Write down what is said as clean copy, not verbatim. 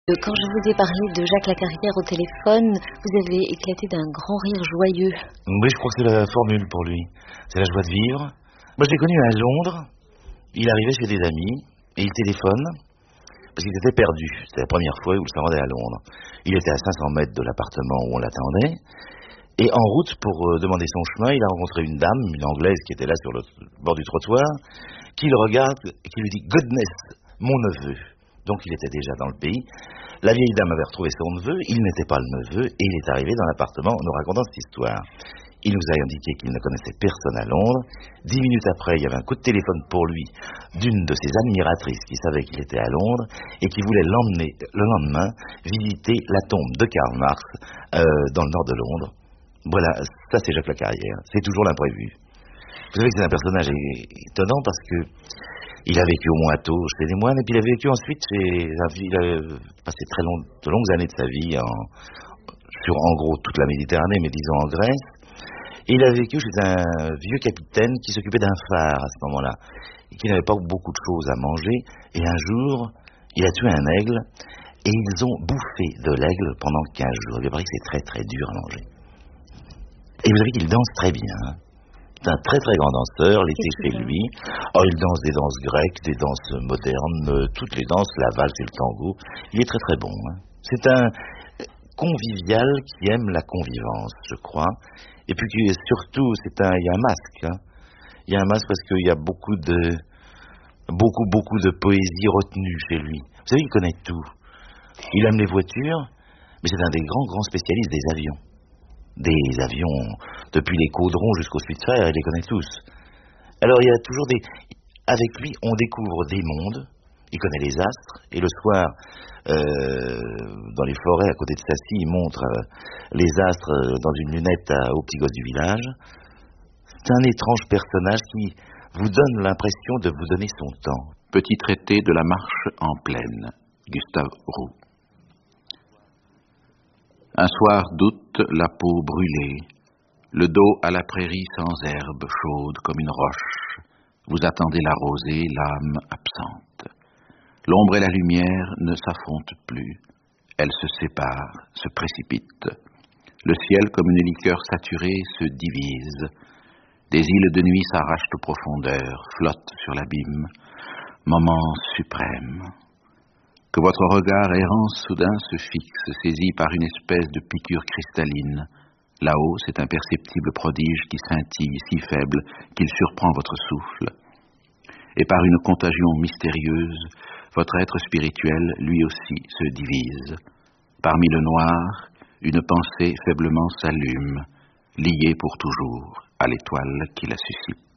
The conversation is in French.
Quand je vous ai parlé de Jacques Lacarrière au téléphone, vous avez éclaté d'un grand rire joyeux. Oui, je crois que c'est la formule pour lui. C'est la joie de vivre. Moi, je l'ai connu à Londres. Il arrivait chez des amis et il téléphone parce qu'il était perdu. C'était la première fois où il se rendait à Londres. Il était à 500 mètres de l'appartement où on l'attendait. Et en route pour demander son chemin, il a rencontré une dame, une Anglaise qui était là sur le bord du trottoir, qui le regarde et qui lui dit « Goodness, mon neveu ». Donc il était déjà dans le pays. La vieille dame avait retrouvé son neveu, il n'était pas le neveu, et il est arrivé dans l'appartement en nous racontant cette histoire. Il nous a indiqué qu'il ne connaissait personne à Londres. 10 minutes après, il y avait un coup de téléphone pour lui d'une de ses admiratrices qui savait qu'il était à Londres et qui voulait l'emmener le lendemain visiter la tombe de Karl Marx dans le nord de Londres. Voilà, ça c'est Jacques Lacarrière, c'est toujours l'imprévu. Vous savez que c'est un personnage étonnant parce que il a vécu au moins tôt chez les moines, et puis il a vécu ensuite il a passé de longues années de sa vie sur en gros toute la Méditerranée, mais disons en Grèce. Et il a vécu chez un vieux capitaine qui s'occupait d'un phare à ce moment-là, et qui n'avait pas beaucoup de choses à manger. Et un jour, il a tué un aigle, et ils ont bouffé de l'aigle pendant 15 jours. Il paraît que c'est très très dur à manger. Et vous savez qu'il danse très bien, hein. C'est un très très grand danseur, l'été chez lui. Oh, il danse des danses grecques, des danses modernes, toutes les danses, la valse et le tango. Il est très très bon, hein. C'est un convivial qui aime la convivence, je crois. Et puis surtout, il y a un masque, hein. Il y a un masque parce qu'il y a beaucoup de poésie retenue chez lui. Vous savez, il connaît tout. Il aime les voitures, mais c'est un des grands spécialistes des avions. Des avions, depuis les Caudrons jusqu'au Spitfire, il les connaît tous. Alors il y a toujours avec lui, on découvre des mondes, il connaît les astres, et le soir, dans les forêts à côté de Sassy, il montre les astres dans une lunette aux petits gosses du village. C'est un étrange personnage qui vous donne l'impression de vous donner son temps. Petit traité de la marche en plaine, Gustave Roux. Un soir d'août, la peau brûlée, le dos à la prairie sans herbe chaude comme une roche. Vous attendez la rosée, l'âme absente. L'ombre et la lumière ne s'affrontent plus. Elles se séparent, se précipitent. Le ciel, comme une liqueur saturée, se divise. Des îles de nuit s'arrachent aux profondeurs, flottent sur l'abîme. Moment suprême. Que votre regard errant soudain se fixe, saisi par une espèce de piqûre cristalline. Là-haut, c'est un perceptible prodige qui scintille, si faible qu'il surprend votre souffle. Et par une contagion mystérieuse, votre être spirituel, lui aussi, se divise. Parmi le noir, une pensée faiblement s'allume, liée pour toujours à l'étoile qui la suscite.